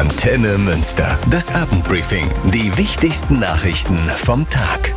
Antenne Münster. Das Abendbriefing. Die wichtigsten Nachrichten vom Tag.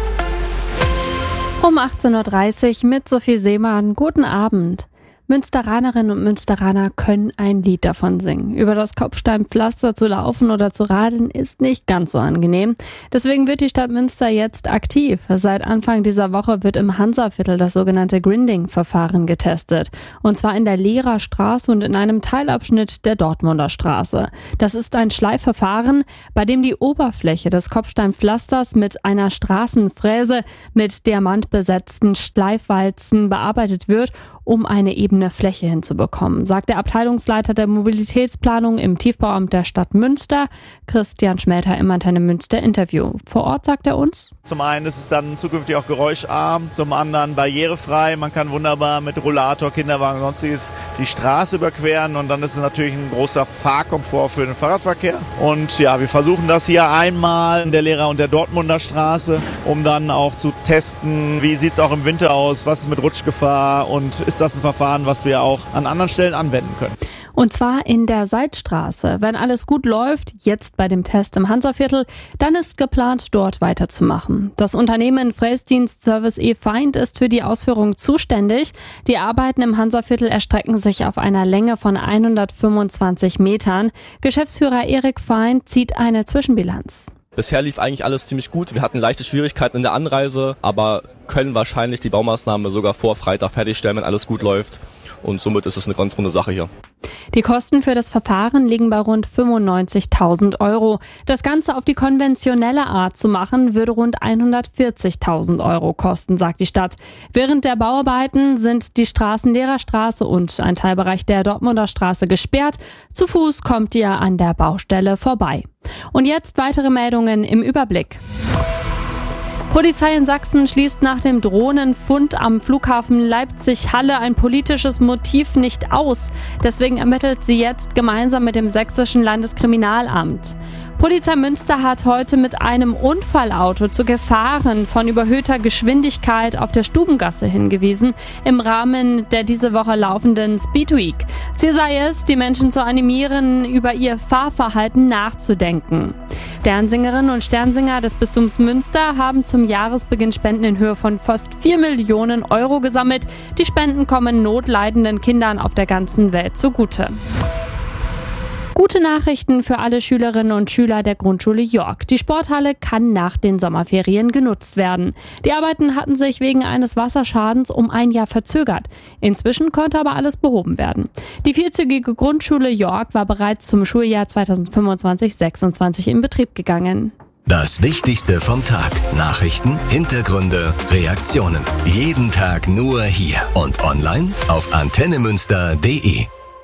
Um 18.30 Uhr mit Sophie Seemann. Guten Abend. Münsteranerinnen und Münsteraner können ein Lied davon singen. Über das Kopfsteinpflaster zu laufen oder zu radeln ist nicht ganz so angenehm. Deswegen wird die Stadt Münster jetzt aktiv. Seit Anfang dieser Woche wird im Hansaviertel das sogenannte Grinding-Verfahren getestet. Und zwar in der Lehrer Straße und in einem Teilabschnitt der Dortmunder Straße. Das ist ein Schleifverfahren, bei dem die Oberfläche des Kopfsteinpflasters mit einer Straßenfräse mit diamantbesetzten Schleifwalzen bearbeitet wird, um eine ebene Fläche hinzubekommen, sagt der Abteilungsleiter der Mobilitätsplanung im Tiefbauamt der Stadt Münster, Christian Schmelter im Antenne Münster Interview. Vor Ort sagt er uns: Zum einen ist es dann zukünftig auch geräuscharm, zum anderen barrierefrei. Man kann wunderbar mit Rollator, Kinderwagen und sonstiges die Straße überqueren und dann ist es natürlich ein großer Fahrkomfort für den Fahrradverkehr. Und ja, wir versuchen das hier einmal in der Lehrer- und der Dortmunder Straße, um dann auch zu testen, wie sieht es auch im Winter aus, was ist mit Rutschgefahr und ist das ein Verfahren, was wir auch an anderen Stellen anwenden können. Und zwar in der Seitstraße. Wenn alles gut läuft, jetzt bei dem Test im Hansaviertel, dann ist geplant, dort weiterzumachen. Das Unternehmen Fräsdienst Service E-Feind ist für die Ausführung zuständig. Die Arbeiten im Hansaviertel erstrecken sich auf einer Länge von 125 Metern. Geschäftsführer Erik Feind zieht eine Zwischenbilanz. Bisher lief eigentlich alles ziemlich gut. Wir hatten leichte Schwierigkeiten in der Anreise, aber können wahrscheinlich die Baumaßnahme sogar vor Freitag fertigstellen, wenn alles gut läuft. Und somit ist es eine ganz runde Sache hier. Die Kosten für das Verfahren liegen bei rund 95.000 €. Das Ganze auf die konventionelle Art zu machen, würde rund 140.000 € kosten, sagt die Stadt. Während der Bauarbeiten sind die Straßen Lehrerstraße und ein Teilbereich der Dortmunder Straße gesperrt. Zu Fuß kommt ihr an der Baustelle vorbei. Und jetzt weitere Meldungen im Überblick. Polizei in Sachsen schließt nach dem Drohnenfund am Flughafen Leipzig-Halle ein politisches Motiv nicht aus. Deswegen ermittelt sie jetzt gemeinsam mit dem Sächsischen Landeskriminalamt. Polizei Münster hat heute mit einem Unfallauto zu Gefahren von überhöhter Geschwindigkeit auf der Stubengasse hingewiesen, im Rahmen der diese Woche laufenden Speed Week. Ziel sei es, die Menschen zu animieren, über ihr Fahrverhalten nachzudenken. Sternsingerinnen und Sternsinger des Bistums Münster haben zum Jahresbeginn Spenden in Höhe von fast 4 Millionen € gesammelt. Die Spenden kommen notleidenden Kindern auf der ganzen Welt zugute. Gute Nachrichten für alle Schülerinnen und Schüler der Grundschule York. Die Sporthalle kann nach den Sommerferien genutzt werden. Die Arbeiten hatten sich wegen eines Wasserschadens um ein Jahr verzögert. Inzwischen konnte aber alles behoben werden. Die vierzügige Grundschule York war bereits zum Schuljahr 2025/26 in Betrieb gegangen. Das Wichtigste vom Tag. Nachrichten, Hintergründe, Reaktionen. Jeden Tag nur hier und online auf antennemünster.de.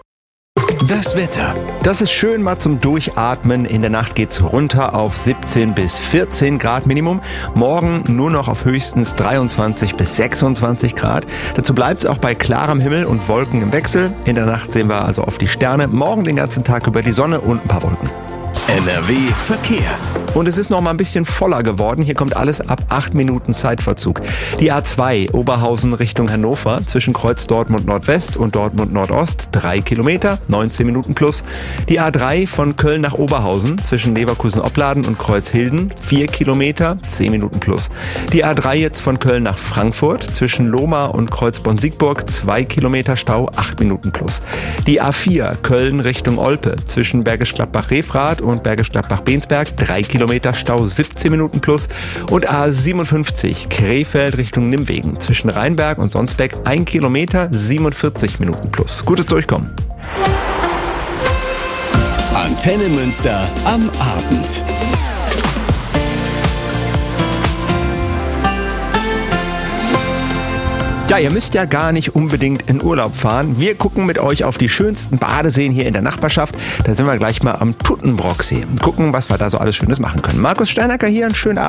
Das Wetter. Das ist schön mal zum Durchatmen. In der Nacht geht's runter auf 17 bis 14 Grad Minimum. Morgen nur noch auf höchstens 23 bis 26 Grad. Dazu bleibt's auch bei klarem Himmel und Wolken im Wechsel. In der Nacht sehen wir also auf die Sterne. Morgen den ganzen Tag über die Sonne und ein paar Wolken. NRW Verkehr. Und es ist noch mal ein bisschen voller geworden. Hier kommt alles ab 8 Minuten Zeitverzug. Die A2 Oberhausen Richtung Hannover zwischen Kreuz Dortmund Nordwest und Dortmund Nordost 3 Kilometer, 19 Minuten plus. Die A3 von Köln nach Oberhausen zwischen Leverkusen-Opladen und Kreuzhilden 4 Kilometer, 10 Minuten plus. Die A3 jetzt von Köln nach Frankfurt zwischen Lohmar und Kreuzborn-Siegburg 2 Kilometer Stau, 8 Minuten plus. Die A4 Köln Richtung Olpe zwischen Bergisch Gladbach-Refrath und Bergisch Gladbach-Bensberg 3 Kilometer Stau, 17 Minuten plus. Und A57 Krefeld Richtung Nimwegen zwischen Rheinberg und Sonsbeck 1 Kilometer, 47 Minuten plus. Gutes Durchkommen. Antenne Münster am Abend. Ja, ihr müsst ja gar nicht unbedingt in Urlaub fahren. Wir gucken mit euch auf die schönsten Badeseen hier in der Nachbarschaft. Da sind wir gleich mal am Tuttenbrocksee und gucken, was wir da so alles Schönes machen können. Markus Steinacker hier, einen schönen Abend.